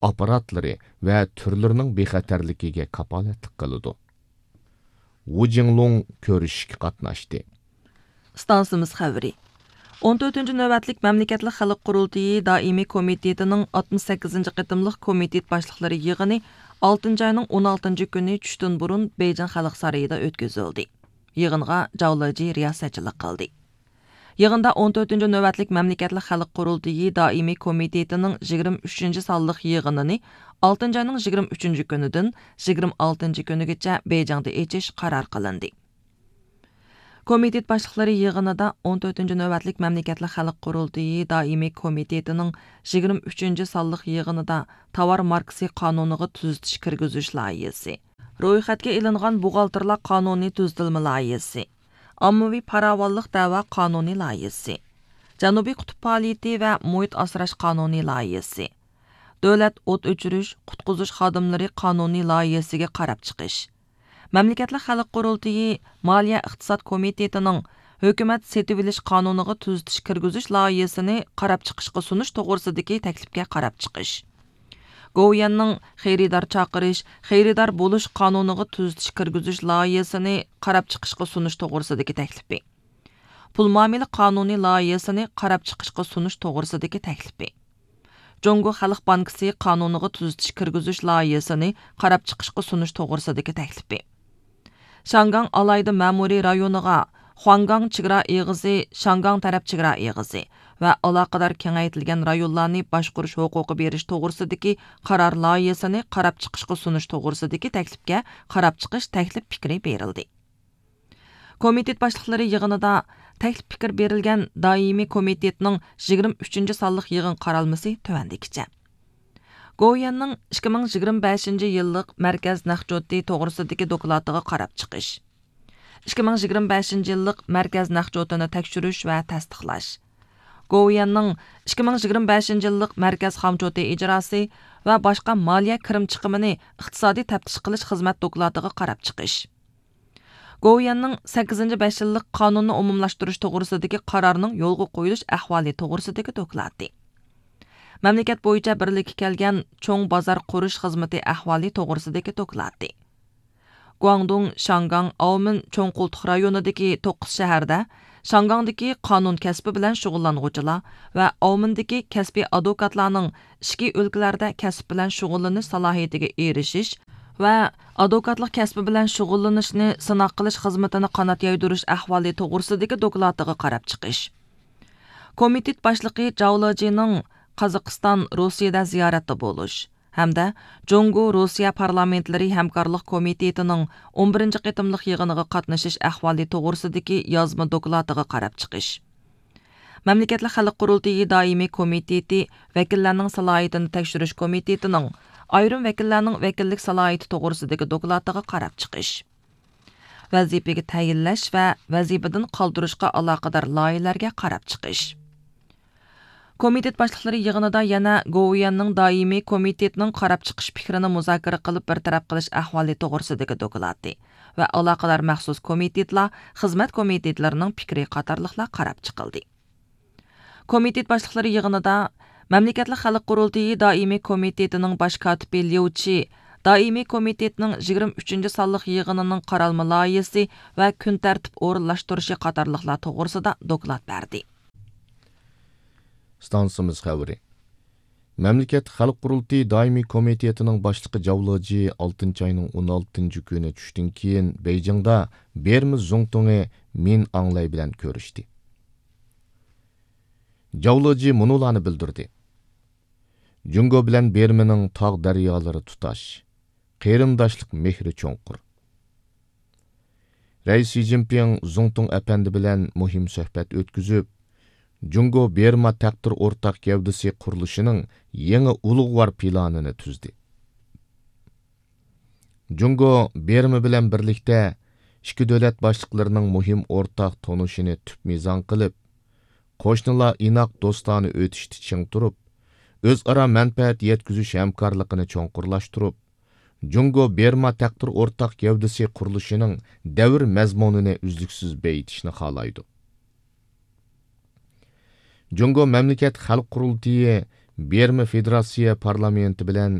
aparatlari va turlarining bexatarligiga kapolatlik qiladi. Wu Jinglong ko'rishishga qatnashdi. Stansimiz xəbəri. 14-cü növbətlik Məmləkətli Xalq Qurultayı Daimi Komitetinin 68-ci qitimliq komitet başlıqları yığını 6-cı ayının 16-cı günü düşdün burun Beyjan Xalq Sarayıda ötküzüldü. Yığınğa Javlıcı riyasətçilik qıldı. Yığında 14-cü növbətlik Məmləkətli Xalq Qurultayı Daimi Komitetinin 23-cü sallıq yığınını 6-cı ayının 23-cü günüdün 26-cı günügəcə Beyjanda eçiş qarar qılındı. Komitet başlıqları yığınında 14-cü növbətlik Məmləkətli Xalq Qurultayı Daimi Komitetinin 23-cü sallıq yığınında tovar markası qanunuğa tüzütüş kirgizüş layihəsi, ro'yxatga ilingan buğaltırlar qanuni tüzütülmə layihəsi, ommaviy paravallıq da'vo qanuni layihəsi, Janubiy qutb faoliyati va muhit asrash qanuni layihəsi, davlat o't o'chirish, qutqizish xodimlari qanuni layihəsiga qarab chiqish, Məmləkətli Xalq Qurultayı Maliya İqtisad Komitetining hökumət setib olish qanunuga tüzütüş kirgizish layihəsini qarab chiqishga sunish to'g'risidagi taklifga qarab chiqish. Goviyanning xaridor chaqirish, xaridor bo'lish qanunuga tüzütüş kirgizish layihəsini qarab chiqishga sunish to'g'risidagi taklifi. Pul muomala qanuni layihəsini qarab chiqishga sunish to'g'risidagi taklifi. Jongo Xalq Bankasi qanunuga tüzütüş kirgizish layihəsini qarab chiqishga sunish to'g'risidagi taklifi. Şangang alayda ma'muriy rayoniga Huangang chegara eg'izi, Şangang taraf chegara eg'izi va aloqador kengaytirilgan rayonlarni boshqarish huquqi berish to'g'risidagi qaror loyihasini qarab chiqishga sunish to'g'risidagi taklifga qarab chiqish taklif fikri berildi. Komitet başlıqları yığınida taklif fikir berilgan doimiy komitetning 23-cü sallıq yığın qaralması tövəndikicha. Goviyanning 2025 yillik Markaz Naqdjoti to'g'risidagi doklatiga qarab chiqish. 2025 yillik Markaz Naqdjotini tekshirish va tasdiqlash. Goviyanning 2025 yillik Markaz Xamjoti ijrosi va boshqa moliya kirim chiqimini iqtisodiy taftish qilish xizmat doklatiga qarab chiqish. Goviyanning 8-5 yillik qonunni umumlashtirish to'g'risidagi qarorning yo'lga qo'yilish ahvoli to'g'risidagi doklati. Mamlakat bo'yicha birlikka kelgan cho'ng bozor qurish xizmati ahvoli to'g'risidagi doklati. Guangdong, Şangang, Aomin cho'ng qultuq rayonidagi 9 shaharda Şangangdagi qonun kasbi bilan shug'ullanuvchilar va Aomindagi kasbiy advokatlarning ishki o'lkalarda kasb bilan shug'ullanish salohiyatiga erishish va advokatlik kasbi bilan shug'ullanishni sinoq qilish xizmatini qanot yaydirish ahvoli to'g'risidagi doklatiga qarab chiqish. Komitet boshlig'i Javlojining Qozog'iston, Rossiyada ziyoratda bo'lish hamda Jongo Rossiya parlamentlari hamkorlik komitetining 11-ci qitimliq yig'iniga qatnashish ahvoli to'g'risidagi yozma doklatiga qarab chiqish. Mamlakatli Xalq Qurultayı Daimi Komiteti vakillarning salohiyatini tekshirish komitetining ayrim vakillarning vakillik salohiyati to'g'risidagi doklatiga qarab chiqish. Vazifaga tayinlash va vazifadan qoldirishga aloqador loyihalarga qarab chiqish. Komitet başlıqları yığınida yana Goviyanning doimiy komitetining qarab chiqish fikrini muzokara qilib bartaraf qilish ahvoli to'g'risidagi doklati va aloqador maxsus komitetlar, xizmat komitetlarining fikri qatorliqlar qarab chiqildi. Komitet başlıqları yığınida Mamlakatli Xalq Qurultayı Daimi Komitetining bosh kotibi Liu Chi Daimi Komitetining 23-cü sallıq yığınının qaralma layihəsi və kun tartib o'rinlashtirishi qatorliqlar to'g'risida doklad berdi. Stansimiz xəbəri. Məmləkət Xalq Qurultayı Daimi Komitetining boshlig'i Javloji 6 ayının 16 günü tushdan keyin Beyjingda Bermi Zongtong'i Min Anglay bilan ko'rishdi. Javloji munolarni bildirdi. Jungo bilan Bermining tog' daryolari tutash, qarindoshlik mehri cho'nqur. Rais Xi Jinping Zongtong apandi bilan muhim suhbat o'tkazib, Jungo Berma taqdir o'rtaq gavdasi qurilishining yangi ulug'vor planini tuzdi. Jungo Berma bilan birlikda ikki davlat boshliqlarining muhim o'rtaq tonishini tüp mizon qilib, qo'shnilar inoq do'stona o'tishni ching turib, o'zaro manfaat yetkazish hamkorligini cho'nqurlashtirib, Jungo Berma taqdir o'rtaq gavdasi qurilishining davr mazmunini uzluksiz beyitishni xohlaydi. Jungo Mamlakat Xalq Qurultayı Берма Federatsiya parlamenti bilan